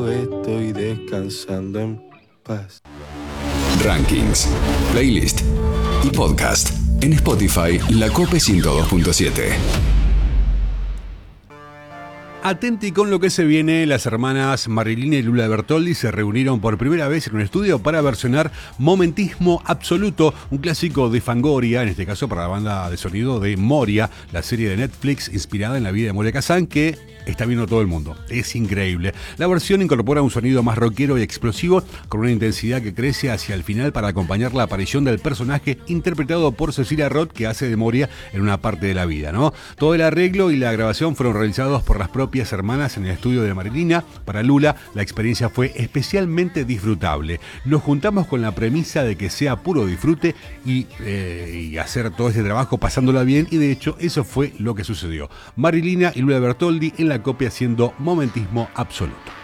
Estoy descansando en paz. Rankings, playlist y podcast en Spotify La Cope 102.7. Atenti con lo que se viene, las hermanas Marilina y Lula Bertoldi se reunieron por primera vez en un estudio para versionar Momentismo Absoluto, un clásico de Fangoria, en este caso para la banda de sonido de Moria, la serie de Netflix inspirada en la vida de Moria Kazan, que está viendo todo el mundo. Es increíble. La versión incorpora un sonido más rockero y explosivo, con una intensidad que crece hacia el final para acompañar la aparición del personaje interpretado por Cecilia Roth, que hace de Moria en una parte de la vida, ¿no? Todo el arreglo y la grabación fueron realizados por las propias hermanas en el estudio de Marilina. Para Lula, la experiencia fue especialmente disfrutable. Nos juntamos con la premisa de que sea puro disfrute y hacer todo ese trabajo pasándola bien, y de hecho eso fue lo que sucedió. Marilina y Lula Bertoldi en la copia haciendo Momentismo Absoluto.